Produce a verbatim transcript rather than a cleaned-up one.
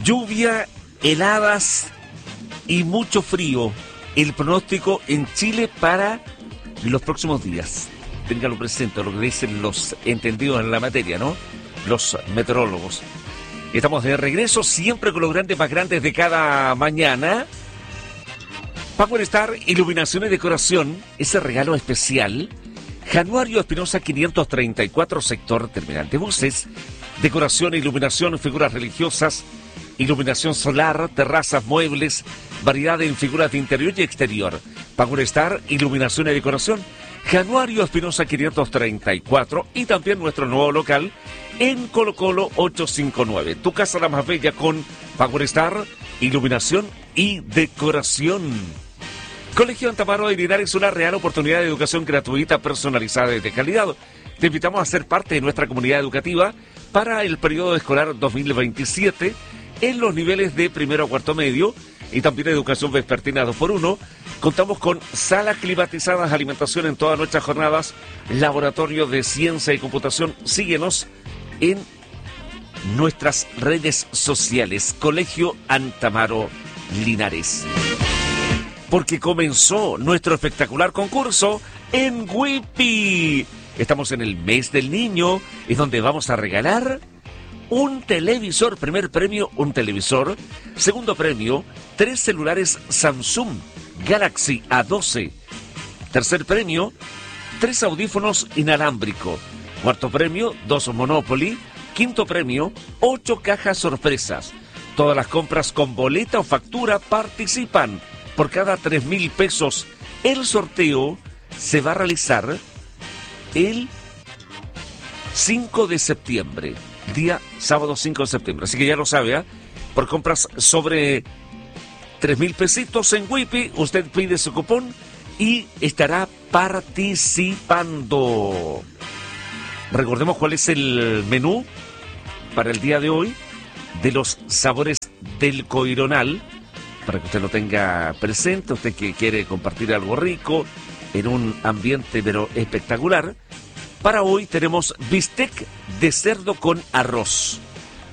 Lluvia, heladas y mucho frío. El pronóstico en Chile para los próximos días. Téngalo presente, lo que dicen los entendidos en la materia, ¿no? Los meteorólogos. Estamos de regreso, siempre con los grandes más grandes de cada mañana. Power Star, iluminación y decoración, ese regalo especial. Januario Espinosa quinientos treinta y cuatro, sector terminal de buses. Decoración, iluminación, figuras religiosas, iluminación solar, terrazas, muebles, variedad en figuras de interior y exterior. Power Star, iluminación y decoración. Januario Espinosa quinientos treinta y cuatro y también nuestro nuevo local en Colo Colo ochocientos cincuenta y nueve. Tu casa la más bella con Power Star, iluminación y decoración. Colegio Antamaro de Linares, una real oportunidad de educación gratuita, personalizada y de calidad. Te invitamos a ser parte de nuestra comunidad educativa para el periodo escolar dos mil veintisiete en los niveles de primero a cuarto medio y también educación vespertina dos por uno. Contamos con salas climatizadas, alimentación en todas nuestras jornadas, laboratorio de ciencia y computación. Síguenos en nuestras redes sociales. Colegio Antamaro Linares. Porque comenzó nuestro espectacular concurso en Whippy. Estamos en el mes del niño, es donde vamos a regalar un televisor. Primer premio, un televisor. Segundo premio, tres celulares Samsung Galaxy A doce. Tercer premio, tres audífonos inalámbricos. Cuarto premio, dos Monopoly. Quinto premio, ocho cajas sorpresas. Todas las compras con boleta o factura participan. Por cada tres mil pesos. El sorteo se va a realizar el cinco de septiembre. Día sábado cinco de septiembre. Así que ya lo sabe, ¿eh? Por compras sobre tres mil pesitos en Whippy, usted pide su cupón y estará participando. Recordemos cuál es el menú para el día de hoy de los sabores del Coironal, para que usted lo tenga presente, usted que quiere compartir algo rico en un ambiente pero espectacular. Para hoy tenemos bistec de cerdo con arroz.